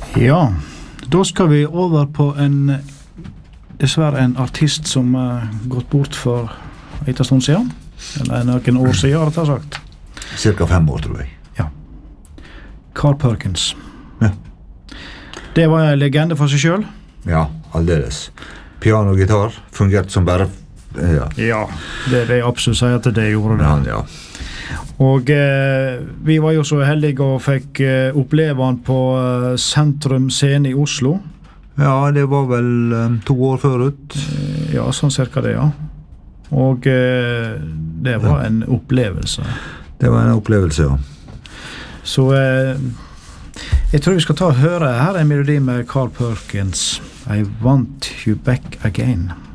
Ja, da skal vi over på dessverre en artist som gått bort for en stund siden, eller noen år siden, har jeg sagt. Cirka 5 år, tror jeg. Ja. Carl Perkins. Ja. Det var en legende for seg selv. Ja, aldeles. Piano og gitar fungerte som bare... Ja, det vil jeg absolutt si at det gjorde det. Ja. Og vi var jo så heldige og fikk oppleve han på Sentrum Scene i Oslo. Ja, det var vel 2 år forut. Ja, sånn cirka det, ja. Og det var en opplevelse. Det var en opplevelse, ja. Så jeg tror vi skal ta og høre her en melodi med Carl Perkins. I Want You Back Again.